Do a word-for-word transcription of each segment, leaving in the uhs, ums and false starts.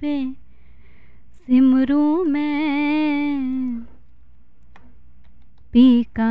पे सिमरूं मैं पी का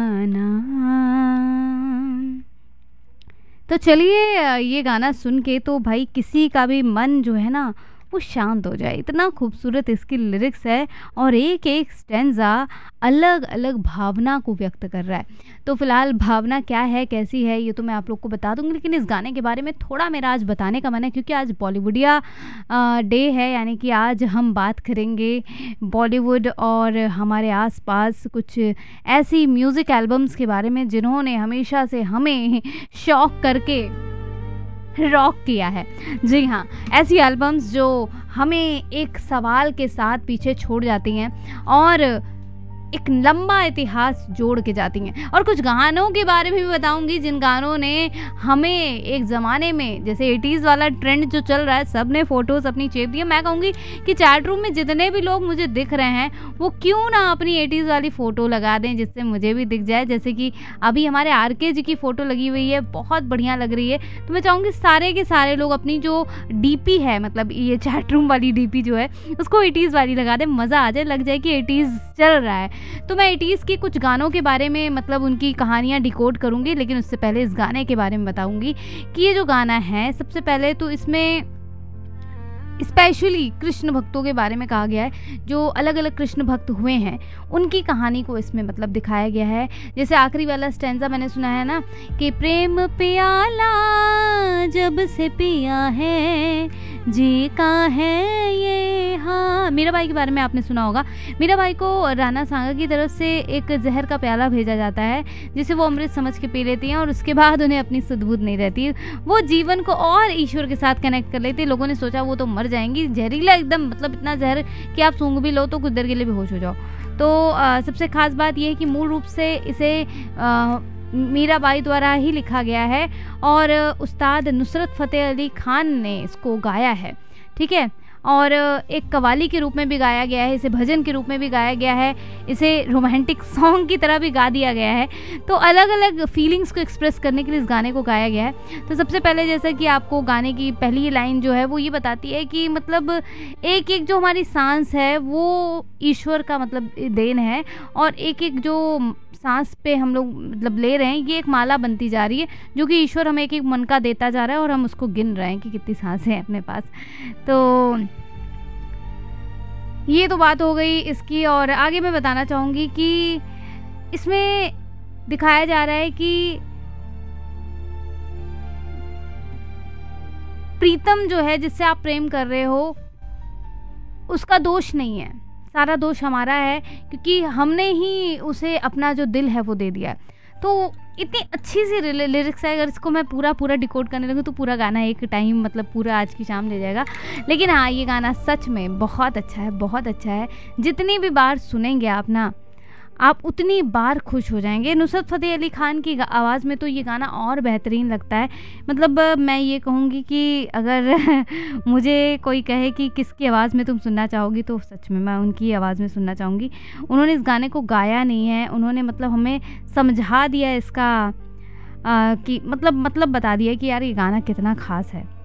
नाम। तो चलिए ये गाना सुन के तो भाई किसी का भी मन जो है ना वो शांत हो जाए। इतना खूबसूरत इसकी लिरिक्स है और एक एक स्टैंजा अलग अलग भावना को व्यक्त कर रहा है। तो फिलहाल भावना क्या है, कैसी है, ये तो मैं आप लोग को बता दूंगी, लेकिन इस गाने के बारे में थोड़ा मेरा आज बताने का मन है क्योंकि आज बॉलीवुडिया डे है। यानी कि आज हम बात करेंगे बॉलीवुड और हमारे आसपास कुछ ऐसी म्यूज़िक एल्बम्स के बारे में जिन्होंने हमेशा से हमें शॉक करके रॉक किया है। जी हाँ, ऐसी एल्बम्स जो हमें एक सवाल के साथ पीछे छोड़ जाती हैं और एक लंबा इतिहास जोड़ के जाती हैं। और कुछ गानों के बारे में भी बताऊंगी जिन गानों ने हमें एक ज़माने में, जैसे एटीज़ वाला ट्रेंड जो चल रहा है, सब ने फ़ोटोज़ अपनी चेप दी है। मैं कहूँगी कि चैट रूम में जितने भी लोग मुझे दिख रहे हैं वो क्यों ना अपनी एटीज़ वाली फ़ोटो लगा दें जिससे मुझे भी दिख जाए। जैसे कि अभी हमारे आर के जी की फ़ोटो लगी हुई है, बहुत बढ़िया लग रही है। तो मैं चाहूँगी सारे के सारे लोग अपनी जो डी पी है, मतलब ये चैट रूम वाली डी पी जो है उसको एटीज़ वाली लगा दें, मज़ा आ जाए, लग जाए कि एटीज़ चल रहा है। तो मैं एटीज़ की कुछ गानों के बारे में, मतलब उनकी कहानियाँ डिकोड करूँगी, लेकिन उससे पहले इस गाने के बारे में बताऊँगी कि ये जो गाना है, सबसे पहले तो इसमें स्पेशली कृष्ण भक्तों के बारे में कहा गया है। जो अलग अलग कृष्ण भक्त हुए हैं उनकी कहानी को इसमें मतलब दिखाया गया है। जैसे आखिरी वाला स्टैंजा मैंने सुना है ना कि प्रेम प्याला जब से पिया है जी का है ये। हाँ, मीराबाई के बारे में आपने सुना होगा। मीराबाई को राणा सांगा की तरफ से एक जहर का प्याला भेजा जाता है जिसे वो अमृत समझ के पी लेती हैं और उसके बाद उन्हें अपनी सुध-बुध नहीं रहती। वो जीवन को और ईश्वर के साथ कनेक्ट कर लेती। लोगों ने सोचा वो तो मर जाएंगी, जहरीला एकदम, मतलब इतना जहर कि आप सूंघ भी लो तो कुछ देर के लिए बेहोश हो जाओ। तो आ, सबसे खास बात यह है कि मूल रूप से इसे आ, मीराबाई द्वारा ही लिखा गया है और उस्ताद नुसरत फ़तेह अली खान ने इसको गाया है, ठीक है। और एक कव्वाली के रूप में भी गाया गया है, इसे भजन के रूप में भी गाया गया है, इसे रोमांटिक सॉन्ग की तरह भी गा दिया गया है। तो अलग अलग फीलिंग्स को एक्सप्रेस करने के लिए इस गाने को गाया गया है। तो सबसे पहले जैसा कि आपको गाने की पहली लाइन जो है वो ये बताती है कि मतलब एक एक जो हमारी सांस है वो ईश्वर का मतलब देन है और एक एक जो सांस पे हम लोग मतलब ले रहे हैं ये एक माला बनती जा रही है जो कि ईश्वर हमें एक एक मन का देता जा रहा है और हम उसको गिन रहे हैं कि कितनी सांसें हैं अपने पास। तो ये तो बात हो गई इसकी। और आगे मैं बताना चाहूँगी कि इसमें दिखाया जा रहा है कि प्रीतम जो है जिससे आप प्रेम कर रहे हो उसका दोष नहीं है, सारा दोष हमारा है क्योंकि हमने ही उसे अपना जो दिल है वो दे दिया। तो इतनी अच्छी सी लिरिक्स है, अगर इसको मैं पूरा पूरा डिकोड करने लगूँ तो पूरा गाना एक टाइम मतलब पूरा आज की शाम ले जाएगा। लेकिन हाँ, ये गाना सच में बहुत अच्छा है, बहुत अच्छा है। जितनी भी बार सुनेंगे आप ना, आप उतनी बार खुश हो जाएंगे। नुसरत फ़तेह अली खान की आवाज़ में तो ये गाना और बेहतरीन लगता है। मतलब मैं ये कहूँगी कि अगर मुझे कोई कहे कि किसकी आवाज़ में तुम सुनना चाहोगी तो सच में मैं उनकी आवाज़ में सुनना चाहूँगी। उन्होंने इस गाने को गाया नहीं है, उन्होंने मतलब हमें समझा दिया इसका आ, कि मतलब मतलब बता दिया कि यार ये गाना कितना ख़ास है।